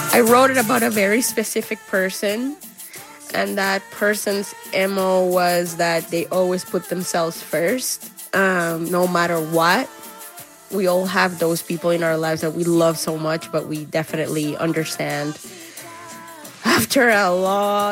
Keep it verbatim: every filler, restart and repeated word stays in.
I wrote it about a very specific person, and that person's M O was that they always put themselves first, um, no matter what. We all have those people in our lives that we love so much, but we definitely understand after a long